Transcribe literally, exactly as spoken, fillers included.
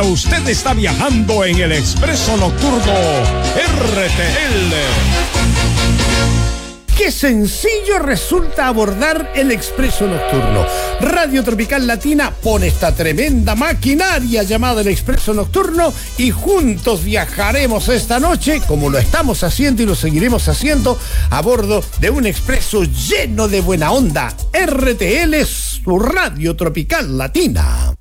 usted está viajando en el Expreso Nocturno R T L. Qué sencillo resulta abordar el Expreso Nocturno. Radio Tropical Latina pone esta tremenda maquinaria llamada el Expreso Nocturno y juntos viajaremos esta noche, como lo estamos haciendo y lo seguiremos haciendo, a bordo de un expreso lleno de buena onda. R T L, su Radio Tropical Latina.